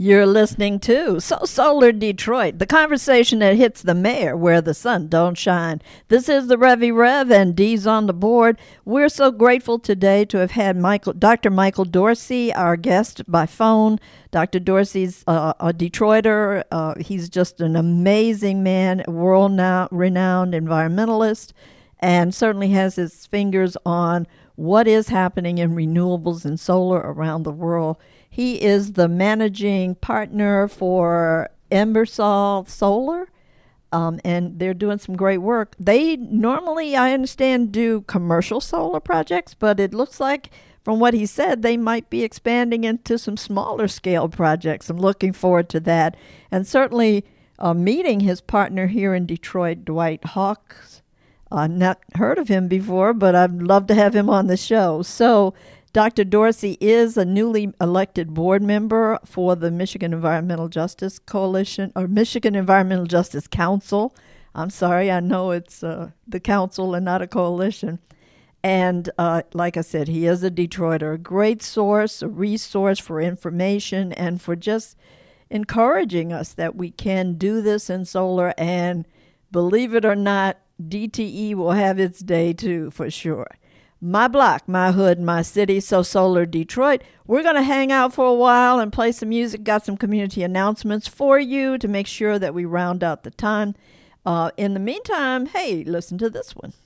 You're listening to So Solar Detroit, the conversation that hits the mayor where the sun don't shine. This is the Revy Rev, and Dee's on the board. We're so grateful today to have had Dr. Michael Dorsey, our guest by phone. Dr. Dorsey's a Detroiter. He's just an amazing man, world-renowned environmentalist, and certainly has his fingers on what is happening in renewables and solar around the world. He is the managing partner for Embersol Solar, and they're doing some great work. They normally, I understand, do commercial solar projects, but it looks like, from what he said, they might be expanding into some smaller scale projects. I'm looking forward to that. And certainly meeting his partner here in Detroit, Dwight Hawks. Not heard of him before, but I'd love to have him on the show. So Dr. Dorsey is a newly elected board member for the Michigan Environmental Justice Coalition, or Michigan Environmental Justice Council. I'm sorry, I know it's the council and not a coalition. And like I said, he is a Detroiter, a great source, a resource for information and for just encouraging us that we can do this in solar. And believe it or not, DTE will have its day too, for sure. My block, my hood, my city, So Solar Detroit. We're going to hang out for a while and play some music. Got some community announcements for you to make sure that we round out the time. In the meantime, hey, listen to this one.